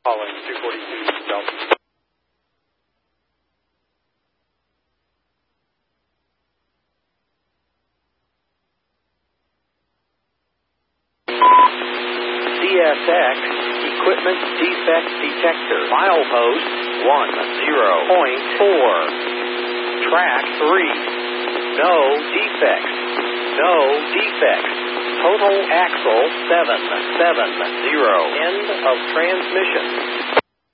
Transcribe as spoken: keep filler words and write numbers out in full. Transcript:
Calling two forty-two Delta. C S X Equipment Defect Detector. Milepost one zero point four. Track three. No defects. No defects. Total axle seven seven zero. End of transmission.